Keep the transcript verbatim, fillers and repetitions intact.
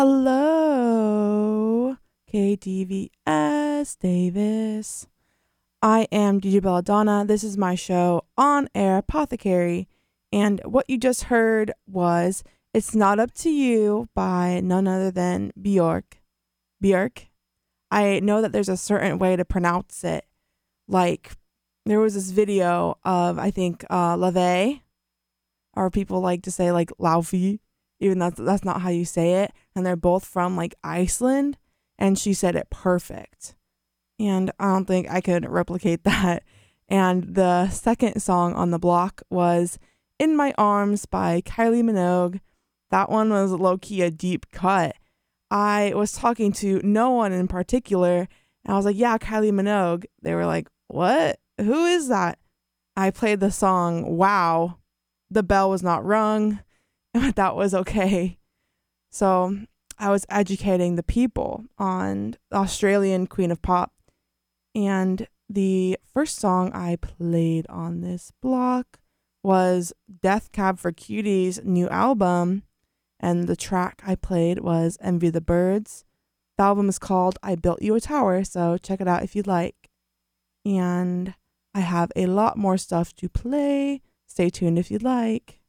Hello, K T V S Davis. I am D J Belladonna. This is my show, On Air Apothecary. And what you just heard was It's Not Up to You by none other than Bjork. Bjork. I know that there's a certain way to pronounce it. Like, there was this video of, I think, uh, Lave, or people like to say, like, Laufey, even though that's, that's not how you say it. And they're both from, like, Iceland. And she said it perfect. And I don't think I could replicate that. And the second song on the block was In My Arms by Kylie Minogue. That one was low-key a deep cut. I was talking to no one in particular, and I was like, yeah, Kylie Minogue. They were like, what? Who is that? I played the song, Wow. The bell was not rung, but that was okay. So I was educating the people on the Australian Queen of Pop. And the first song I played on this block was Death Cab for Cutie's new album. And the track I played was Envy the Birds. The album is called I Built You a Tower, so check it out if you'd like. And I have a lot more stuff to play. Stay tuned if you'd like.